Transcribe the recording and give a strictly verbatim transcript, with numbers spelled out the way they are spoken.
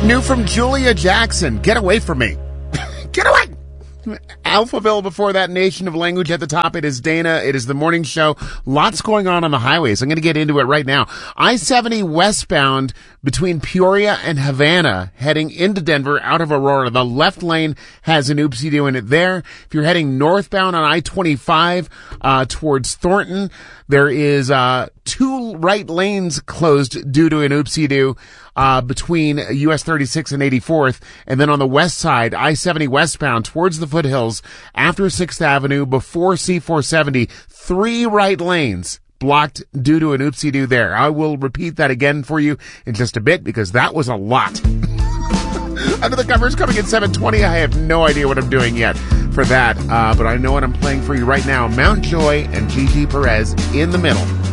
New from Julia Jackson, Get Away From Me. Get away! Alphaville before that, Nation of Language at the top. It is Dana. It is the morning show. Lots going on on the highways. I'm going to get into it right now. I seventy westbound between Peoria and Havana, heading into Denver out of Aurora. The left lane has an oopsie-doo in it there. If you're heading northbound on I twenty-five uh towards Thornton, there is uh two right lanes closed due to an oopsie-doo uh between U S thirty-six and eighty-fourth. And then on the west side, I seventy westbound towards the foothills after sixth Avenue before C four seventy, three right lanes blocked due to an oopsie-doo there. I will repeat that again for you in just a bit because that was a lot. Under the Covers coming at seven twenty. I have no idea what I'm doing yet for that, uh, but I know what I'm playing for you right now. Mount Joy and Gigi Perez in the middle.